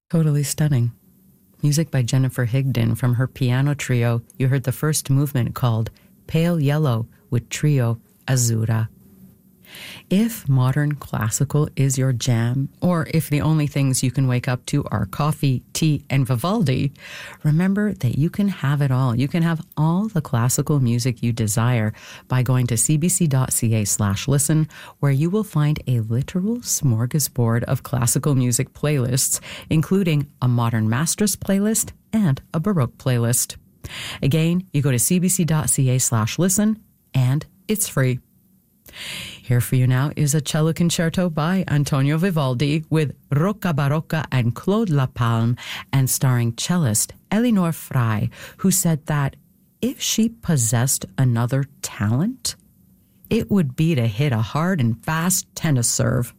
Totally stunning. Music by Jennifer Higdon. From her piano trio, you heard the first movement called Pale Yellow with Trio Azzurra. If modern classical is your jam, or if the only things you can wake up to are coffee, tea, and Vivaldi, remember that you can have it all. You can have all the classical music you desire by going to cbc.ca/listen, where you will find a literal smorgasbord of classical music playlists, including a modern masters playlist and a Baroque playlist. Again, you go to cbc.ca/listen, and it's free. Here for you now is a cello concerto by Antonio Vivaldi with Rocca Barocca and Claude Lapalme, and starring cellist Elinor Frey, who said that if she possessed another talent, it would be to hit a hard and fast tennis serve.